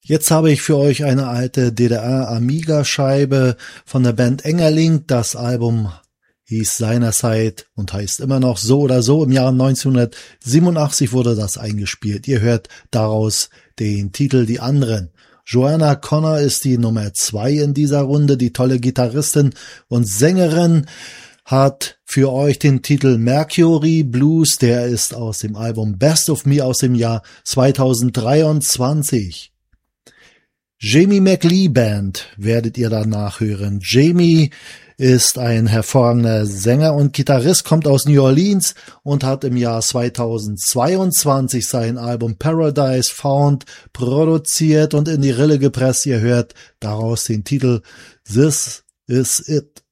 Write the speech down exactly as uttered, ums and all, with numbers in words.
Jetzt habe ich für euch eine alte D D R-Amiga-Scheibe von der Band Engerling. Das Album hieß seinerzeit und heißt immer noch So oder So. Im Jahr neunzehnhundertsiebenundachtzig wurde das eingespielt. Ihr hört daraus den Titel Die Anderen. Joanna Connor ist die Nummer zwei in dieser Runde. Die tolle Gitarristin und Sängerin hat für euch den Titel Mercury Blues. Der ist aus dem Album Best of Me aus dem Jahr zweitausenddreiundzwanzig. Jamie McLea Band werdet ihr danach hören. Jamie ist ein hervorragender Sänger und Gitarrist, kommt aus New Orleans und hat im Jahr zweitausendzweiundzwanzig sein Album Paradise Found produziert und in die Rille gepresst. Ihr hört daraus den Titel This Is It.